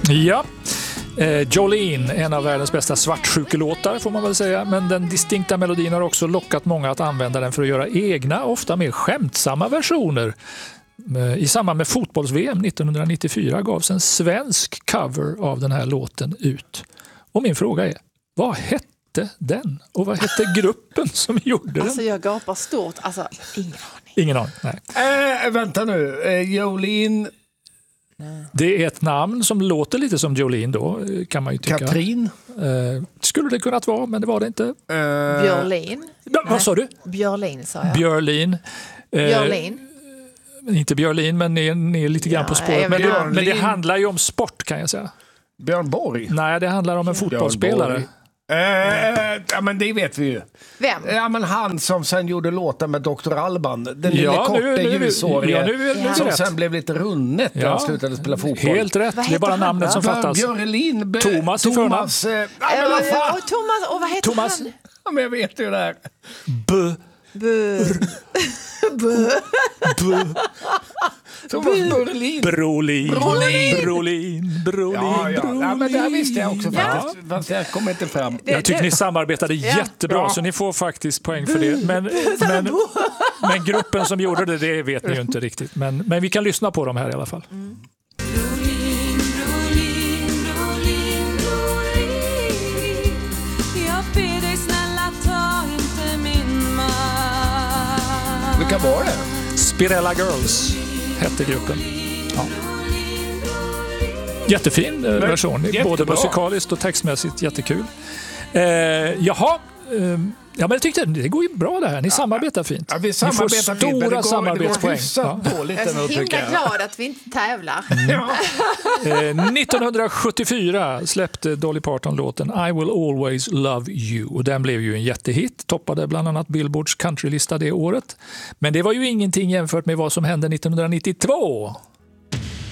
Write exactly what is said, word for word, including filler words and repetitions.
Ja, eh, Jolene, en av världens bästa svartsjukelåtar får man väl säga. Men den distinkta melodin har också lockat många att använda den för att göra egna, ofta mer skämtsamma versioner. I samband med fotbolls-V M nittonhundranittiofyra gavs en svensk cover av den här låten ut. Och min fråga är, vad hette den? Och vad hette gruppen som gjorde den? Alltså jag gapar stort, alltså ingen aning. Ingen aning, nej. Äh, vänta nu, äh, Jolene... Det är ett namn som låter lite som Jolene då, kan man ju tycka. Katrin? Eh, skulle det kunnat vara, men det var det inte. Uh, Björlin? Ja, vad sa du? Björlin sa jag. Björlin. Eh, Björlin? Inte Björlin, men ni är, ni är lite grann Ja, på spåret. Men det, men det handlar ju om sport, kan jag säga. Björn Borg? Nej, det handlar om en fotbollsspelare. Uh, ja, men det vet vi ju. Vem? Ja, men han som sen gjorde låten med doktor Alban. Den lille Ja, korta nu, nu, ljushåriga. ja, nu, nu, nu, som rätt. sen blev lite runnet när Ja. han slutade spela fotboll. Helt rätt, Vad det är bara heter han namnet då? som fattas. Björlin. Be- Thomas i förnamn. Thomas. Eh, ja, men Ja, vad ja, fan. och Thomas, och vad heter Thomas. han? Ja, men jag vet ju det här. B. Bu. Thomas Brolin. Brolin. Brolin. Brolin. Brolin. Ja, ja. Brolin. ja, men det här visste jag också Ja. faktiskt. Fast jag kommer inte fram. Jag tycker ni samarbetade jättebra, Ja. så ni får faktiskt poäng för det. Men, men, men gruppen som gjorde det, det vet ni ju inte riktigt. Men, men vi kan lyssna på dem här i alla fall. Mm. Brolin, Brolin, Brolin, Brolin. Jag ber dig snälla, ta inte min man. Vilka var det? Spirella Girls hette gruppen. Ja. Jättefin eh, version, jättebra. både musikaliskt och textmässigt jättekul. Eh, jaha, eh, ja, men jag tyckte det går ju bra det här. Ni samarbetar fint. Ja, vi Ni samarbetar får fint, men det stora går- samarbetspoäng. Det går Ja. hyfsat dåligt Jag är så ändå, tycker himla jag. glad att vi inte tävlar. Ja. Eh, nittonhundrasjuttiofyra släppte Dolly Parton låten I Will Always Love You. Och den blev ju en jättehit, toppade bland annat Billboards countrylista det året. Men det var ju ingenting jämfört med vad som hände nittonhundranittiotvå.